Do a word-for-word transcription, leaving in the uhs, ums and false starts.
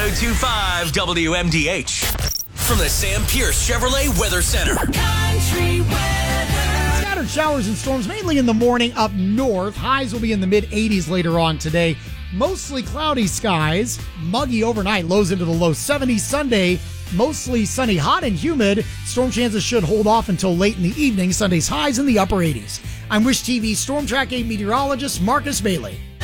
oh two point five W M D H. From the Sam Pierce Chevrolet Weather Center. Country weather. Scattered showers and storms mainly in the morning up north. Highs will be in the mid eighties later on today. Mostly cloudy skies. Muggy overnight. Lows into the low seventies. Sunday, mostly sunny, hot and humid. Storm chances should hold off until late in the evening. Sunday's highs in the upper eighties. I'm Wish T V Storm Track eight meteorologist Marcus Bailey.